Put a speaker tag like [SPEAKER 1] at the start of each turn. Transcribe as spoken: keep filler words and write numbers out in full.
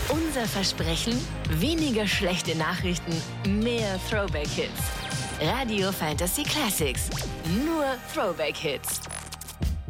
[SPEAKER 1] Unser Versprechen: weniger schlechte Nachrichten, mehr Throwback-Hits. Radio Fantasy Classics. Nur Throwback-Hits.